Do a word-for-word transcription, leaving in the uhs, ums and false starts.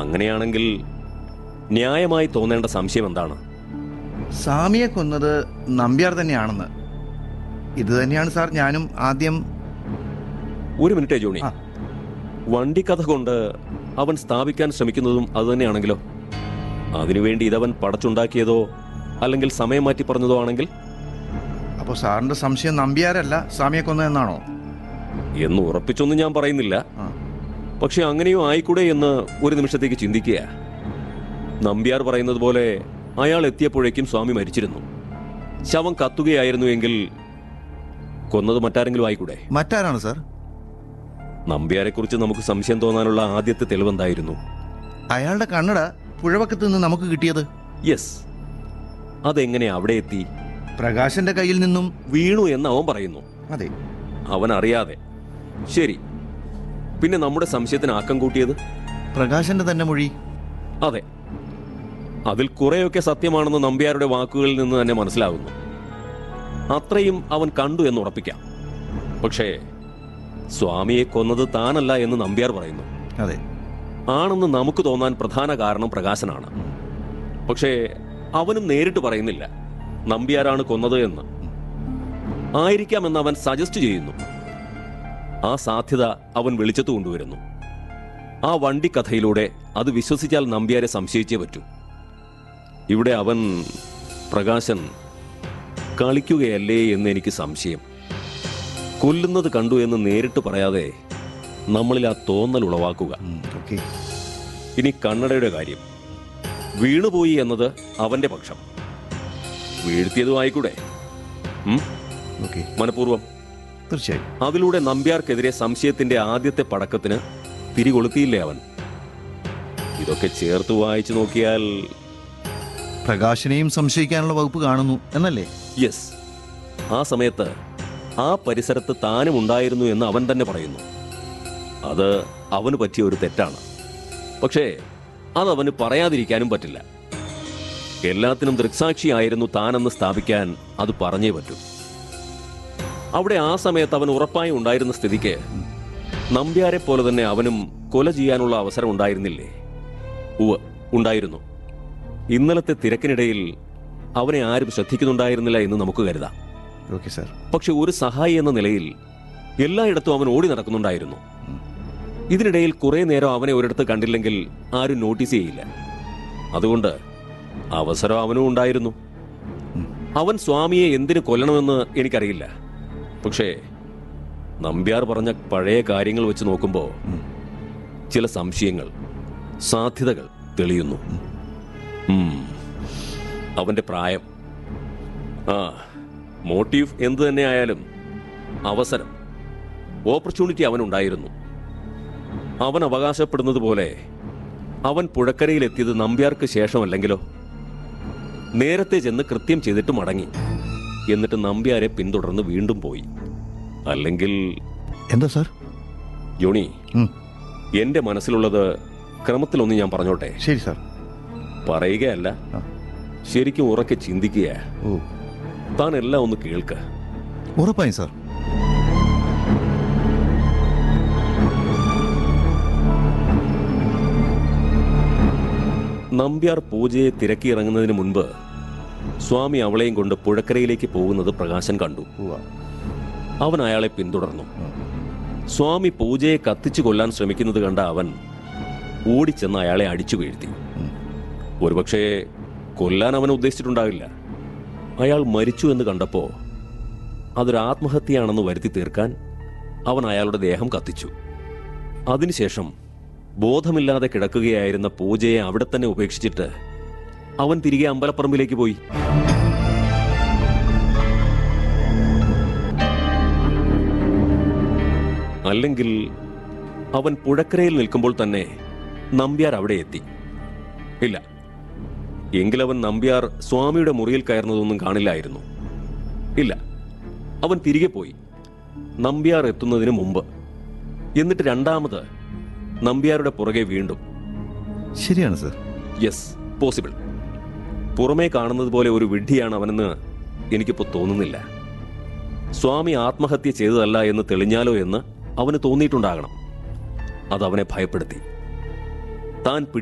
അങ്ങനെയാണെങ്കിൽ ന്യായമായി തോന്നേണ്ട സംശയം എന്താണ്? സ്വാമിയെ കൊന്നത് നമ്പ്യാർ തന്നെയാണെന്ന്. ഇത് തന്നെയാണ് സാർ ഞാനും ആദ്യം. ഒരു മിനിറ്റ് ജോണി, വണ്ടിക്കഥ കൊണ്ട് അവൻ സ്ഥാപിക്കാൻ ശ്രമിക്കുന്നതും അതുതന്നെയാണെങ്കിലോ? അതിനുവേണ്ടി ഇതവൻ പടച്ചുണ്ടാക്കിയതോ അല്ലെങ്കിൽ സമയം മാറ്റി പറഞ്ഞതോ ആണെങ്കിൽ? അപ്പോൾ സാറിന്റെ സംശയം നമ്പ്യാരല്ല സ്വാമിയെ കൊന്നതെന്നാണോ? എന്ന് ഉറപ്പിച്ചൊന്നും ഞാൻ പറയുന്നില്ല. പക്ഷെ അങ്ങനെയോ ആയിക്കൂടെ എന്ന് ഒരു നിമിഷത്തേക്ക് ചിന്തിക്കുക. നമ്പ്യാർ പറയുന്നത് പോലെ അയാൾ എത്തിയപ്പോഴേക്കും സ്വാമി മരിച്ചിരുന്നു. ശവം കത്തുകയായിരുന്നു എങ്കിൽ കൊന്നത് മറ്റാരെങ്കിലും ആയിക്കൂടെ? മറ്റാരാണ് സാർ? നമ്പ്യാരെ കുറിച്ച് നമുക്ക് സംശയം തോന്നാനുള്ള ആദ്യത്തെ തെളിവെന്തായിരുന്നു? അയാളുടെ കണ്ണട പുഴവക്കത്ത് നിന്ന് നമുക്ക് കിട്ടിയത്. യെസ്. അതെങ്ങനെ അവിടെ എത്തി? പ്രകാശന്റെ കയ്യിൽ നിന്നും വീണു എന്ന് അവൻ പറയുന്നു. അതെ, അവൻ അറിയാതെ. ശരി, പിന്നെ നമ്മുടെ സംശയത്തിന് ആക്കം കൂട്ടിയത് പ്രകാശന്റെ തന്നെ മൊഴി. അതെ, അതിൽ കുറെയൊക്കെ സത്യമാണെന്ന് നമ്പ്യാരുടെ വാക്കുകളിൽ നിന്ന് തന്നെ മനസ്സിലാകുന്നു. അത്രയും അവൻ കണ്ടു എന്ന് ഉറപ്പിക്കാം. പക്ഷേ സ്വാമിയെ കൊന്നത് താനല്ല എന്ന് നമ്പ്യാർ പറയുന്നു. അതെ, ആണെന്ന് നമുക്ക് തോന്നാൻ പ്രധാന കാരണം പ്രകാശനാണ്. പക്ഷേ അവനും നേരിട്ട് പറയുന്നില്ല നമ്പ്യാരാണ് കൊന്നത് എന്ന്. ആയിരിക്കാമെന്ന് അവൻ സജസ്റ്റ് ചെയ്യുന്നു. ആ സാധ്യത അവൻ വെളിച്ചത്ത് കൊണ്ടുവരുന്നു. ആ വണ്ടി കഥയിലൂടെ അത് വിശ്വസിച്ചാൽ നമ്പ്യാരെ സംശയിച്ചേ പറ്റൂ. ഇവിടെ അവൻ, പ്രകാശൻ, കളിക്കുകയല്ലേ എന്ന് എനിക്ക് സംശയം. കൊല്ലുന്നത് കണ്ടു എന്ന് നേരിട്ട് പറയാതെ നമ്മളിൽ ആ തോന്നൽ ഉളവാക്കുക. ഇനി കണ്ണടയുടെ കാര്യം. വീണുപോയി എന്നത് അവന്റെ പക്ഷം. വീഴ്ത്തിയതും ആയിക്കൂടെ? മനഃപൂർവ്വം. തീർച്ചയായും. അതിലൂടെ നമ്പ്യാർക്കെതിരെ സംശയത്തിന്റെ ആദ്യത്തെ പടക്കത്തിന് തിരികൊളുത്തിയില്ലേ അവൻ? ഇതൊക്കെ ചേർത്ത് വായിച്ചു നോക്കിയാൽ പ്രകാശനെയും സംശയിക്കാനുള്ള വകുപ്പ് കാണുന്നു എന്നല്ലേ? യെസ്. ആ സമയത്ത് ആ പരിസരത്ത് താനും ഉണ്ടായിരുന്നു എന്ന് അവൻ തന്നെ പറയുന്നു. അത് അവന് പറ്റിയ ഒരു തെറ്റാണ്. പക്ഷേ അതവന് പറയാതിരിക്കാനും പറ്റില്ല. എല്ലാത്തിനും ദൃക്സാക്ഷിയായിരുന്നു താനെന്ന് സ്ഥാപിക്കാൻ അത് പറഞ്ഞേ പറ്റൂ. അവിടെ ആ സമയത്ത് അവൻ ഉറപ്പായി ഉണ്ടായിരുന്ന സ്ഥിതിക്ക് നമ്പ്യാരെ പോലെ തന്നെ അവനും കൊല ചെയ്യാനുള്ള അവസരം ഉണ്ടായിരുന്നില്ലേ? ഉവ്വ്, ഉണ്ടായിരുന്നു. ഇന്നലത്തെ തിരക്കിനിടയിൽ അവനെ ആരും ശ്രദ്ധിക്കുന്നുണ്ടായിരുന്നില്ല എന്ന് നമുക്ക് കരുതാം. പക്ഷെ ഒരു സഹായി എന്ന നിലയിൽ എല്ലായിടത്തും അവൻ ഓടി നടക്കുന്നുണ്ടായിരുന്നു. ഇതിനിടയിൽ കുറെ നേരം അവനെ ഒരിടത്ത് കണ്ടില്ലെങ്കിൽ ആരും നോട്ടീസ് ചെയ്യില്ല. അതുകൊണ്ട് അവസരം അവനും ഉണ്ടായിരുന്നു. അവൻ സ്വാമിയെ എന്തിനു കൊല്ലണമെന്ന് എനിക്കറിയില്ല. പക്ഷേ നമ്പ്യാർ പറഞ്ഞ പഴയ കാര്യങ്ങൾ വെച്ച് നോക്കുമ്പോൾ ചില സംശയങ്ങൾ, സാധ്യതകൾ തെളിയുന്നു. അവന്റെ പ്രായം, ആ മോട്ടീവ് എന്തു തന്നെ ആയാലും അവസരം, ഓപ്പർച്യൂണിറ്റി അവനുണ്ടായിരുന്നു. അവൻ അവകാശപ്പെടുന്നത് പോലെ അവൻ പുഴക്കരയിലെത്തിയത് നമ്പ്യാർക്ക് ശേഷമല്ലെങ്കിലോ? നേരത്തെ ചെന്ന് കൃത്യം ചെയ്തിട്ട് മടങ്ങി. എന്നിട്ട് നമ്പ്യാരെ പിന്തുടർന്ന് വീണ്ടും പോയി. അല്ലെങ്കിൽ എന്താ സാർ? ജോണി, എന്റെ മനസ്സിലുള്ളത് ക്രമത്തിലൊന്ന് ഞാൻ പറഞ്ഞോട്ടെ? ശരി സാർ. പറയുകയല്ല, ശരിക്കും ഉറക്കെ ചിന്തിക്കുക. താൻ എല്ലാം ഒന്ന് കേൾക്ക. ഉറപ്പായും സാർ. നമ്പ്യാർ പൂജയെ തിരക്കിയിറങ്ങുന്നതിന് മുൻപ് സ്വാമി അവളെയും കൊണ്ട് പുഴക്കരയിലേക്ക് പോകുന്നത് പ്രകാശൻ കണ്ടു. അവൻ അയാളെ പിന്തുടർന്നു. സ്വാമി പൂജയെ കത്തിച്ചു കൊല്ലാൻ ശ്രമിക്കുന്നത് കണ്ട അവൻ ഓടിച്ചെന്ന് അയാളെ അടിച്ചു വീഴ്ത്തി. ഒരുപക്ഷെ കൊല്ലാൻ അവൻ ഉദ്ദേശിച്ചിട്ടുണ്ടാവില്ല. അയാൾ മരിച്ചു എന്ന് കണ്ടപ്പോൾ അതൊരു ആത്മഹത്യയാണെന്ന് വരുത്തി തീർക്കാൻ അവൻ അയാളുടെ ദേഹം കത്തിച്ചു. അതിനുശേഷം ബോധമില്ലാതെ കിടക്കുകയായിരുന്ന പൂജയെ അവിടെ തന്നെ ഉപേക്ഷിച്ചിട്ട് അവൻ തിരികെ അമ്പലപ്പറമ്പിലേക്ക് പോയി. അല്ലെങ്കിൽ അവൻ പുഴക്കരയിൽ നിൽക്കുമ്പോൾ തന്നെ നമ്പ്യാർ അവിടെ എത്തി. ഇല്ല, എങ്കിലവൻ നമ്പ്യാർ സ്വാമിയുടെ മുറിയിൽ കയറുന്നതൊന്നും കാണില്ലായിരുന്നു. ഇല്ല, അവൻ തിരികെ പോയി നമ്പ്യാർ എത്തുന്നതിന് മുമ്പ്. എന്നിട്ട് രണ്ടാമത് നമ്പ്യാരുടെ പുറകെ വീണ്ടും. ശരിയാണ് സർ. Yes, possible. പുറമേ കാണുന്നത് പോലെ ഒരു വിഡ്ഢിയാണ് അവനെന്ന് എനിക്കിപ്പോൾ തോന്നുന്നില്ല. സ്വാമി ആത്മഹത്യ ചെയ്തതല്ല എന്ന് തെളിഞ്ഞാലോ എന്ന് അവന് തോന്നിയിട്ടുണ്ടാകണം. അതവനെ ഭയപ്പെടുത്തി. താൻ